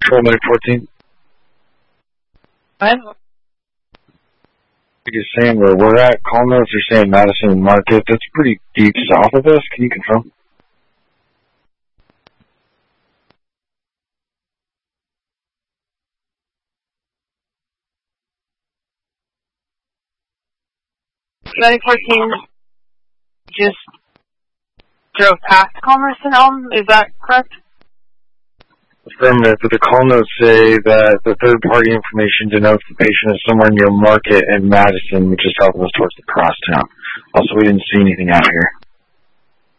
Minute 14. What? You're saying where we're at, call notes, you're saying Madison Market. That's pretty deep south of us. Can you confirm? Minute 14 just drove past Commerce and Elm, is that correct? Affirmative, but the call notes say that the third-party information denotes the patient is somewhere near Market and Madison, which is south of us towards the crosstown. Also, we didn't see anything out here.